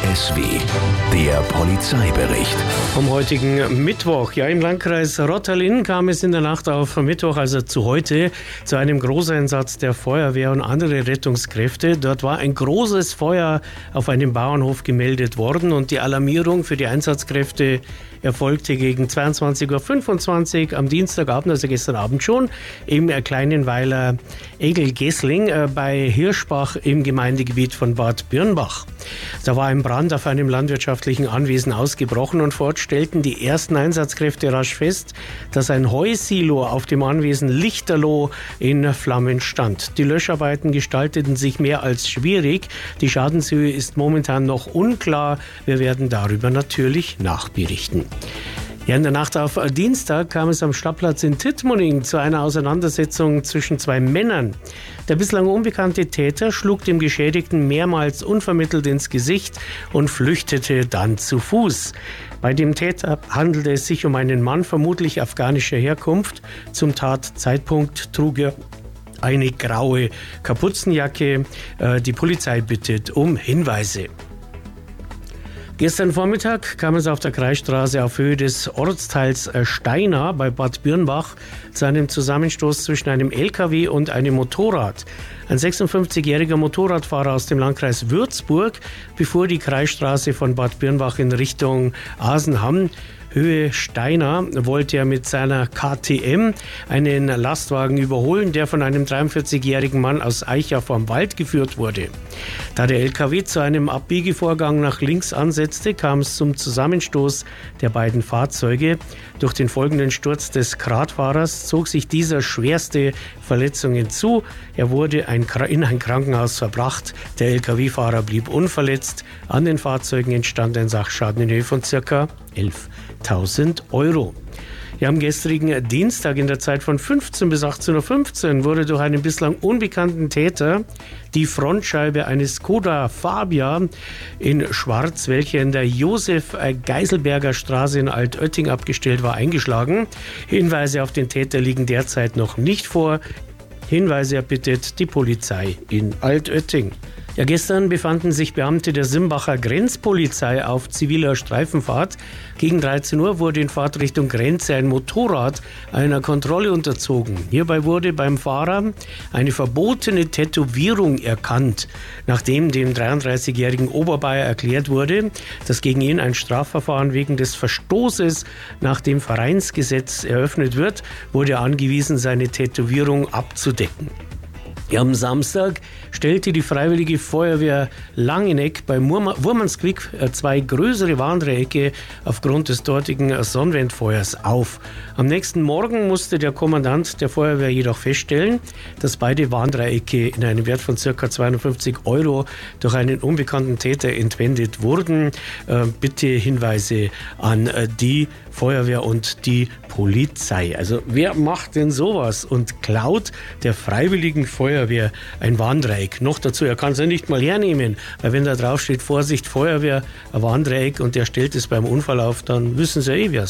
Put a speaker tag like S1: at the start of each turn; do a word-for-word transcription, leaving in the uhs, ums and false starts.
S1: B S W, der Polizeibericht.
S2: Am heutigen Mittwoch, ja, im Landkreis Rottalin kam es in der Nacht auf Mittwoch, also zu heute, zu einem Großeinsatz der Feuerwehr und andere Rettungskräfte. Dort war ein großes Feuer auf einem Bauernhof gemeldet worden und die Alarmierung für die Einsatzkräfte erfolgte gegen zweiundzwanzig Uhr fünfundzwanzig am Dienstagabend, also gestern Abend schon, im kleinen Weiler Egel-Gessling äh, bei Hirschbach im Gemeindegebiet von Bad Birnbach. Da war ein Brand auf einem landwirtschaftlichen Anwesen ausgebrochen und fort stellten die ersten Einsatzkräfte rasch fest, dass ein Heusilo auf dem Anwesen Lichterloh in Flammen stand. Die Löscharbeiten gestalteten sich mehr als schwierig. Die Schadenshöhe ist momentan noch unklar. Wir werden darüber natürlich nachberichten. Ja, in der Nacht auf Dienstag kam es am Stadtplatz in Tittmoning zu einer Auseinandersetzung zwischen zwei Männern. Der bislang unbekannte Täter schlug dem Geschädigten mehrmals unvermittelt ins Gesicht und flüchtete dann zu Fuß. Bei dem Täter handelte es sich um einen Mann vermutlich afghanischer Herkunft. Zum Tatzeitpunkt trug er eine graue Kapuzenjacke. Die Polizei bittet um Hinweise. Gestern Vormittag kam es auf der Kreisstraße auf Höhe des Ortsteils Steinau bei Bad Birnbach zu einem Zusammenstoß zwischen einem L K W und einem Motorrad. Ein sechsundfünfzigjähriger Motorradfahrer aus dem Landkreis Würzburg befuhr die Kreisstraße von Bad Birnbach in Richtung Asenham. Höhe Steinau wollte er mit seiner K T M einen Lastwagen überholen, der von einem dreiundvierzigjährigen Mann aus Eicha vom Wald geführt wurde. Da der L K W zu einem Abbiegevorgang nach links ansetzte, kam es zum Zusammenstoß der beiden Fahrzeuge. Durch den folgenden Sturz des Radfahrers zog sich dieser schwerste Verletzungen zu. Er wurde in ein Krankenhaus verbracht. Der L K W-Fahrer blieb unverletzt. An den Fahrzeugen entstand ein Sachschaden in Höhe von ca. elftausend Euro. Ja, am gestrigen Dienstag in der Zeit von fünfzehn bis achtzehn Uhr fünfzehn wurde durch einen bislang unbekannten Täter die Frontscheibe eines Skoda Fabia in Schwarz, welche in der Josef-Geiselberger Straße in Altötting abgestellt war, eingeschlagen. Hinweise auf den Täter liegen derzeit noch nicht vor. Hinweise erbittet die Polizei in Altötting. Ja, gestern befanden sich Beamte der Simbacher Grenzpolizei auf ziviler Streifenfahrt. Gegen dreizehn Uhr wurde in Fahrtrichtung Grenze ein Motorrad einer Kontrolle unterzogen. Hierbei wurde beim Fahrer eine verbotene Tätowierung erkannt, nachdem dem dreiunddreißigjährigen Oberbayer erklärt wurde, dass gegen ihn ein Strafverfahren wegen des Verstoßes nach dem Vereinsgesetz eröffnet wird, wurde er angewiesen, seine Tätowierung abzudecken. Am Samstag stellte die Freiwillige Feuerwehr Langeneck bei Wurmansquick zwei größere Warndreiecke aufgrund des dortigen Sonnenwendfeuers auf. Am nächsten Morgen musste der Kommandant der Feuerwehr jedoch feststellen, dass beide Warndreiecke in einem Wert von ca. zweihundertfünfzig Euro durch einen unbekannten Täter entwendet wurden. Bitte Hinweise an die Feuerwehr und die Polizei. Also wer macht denn sowas und klaut der Freiwilligen Feuerwehr ein Warndreieck? Noch dazu, er kann es ja nicht mal hernehmen, weil wenn da drauf steht, Vorsicht Feuerwehr, ein Warndreieck und der stellt es beim Unfall auf, dann wissen sie ja eh, wer es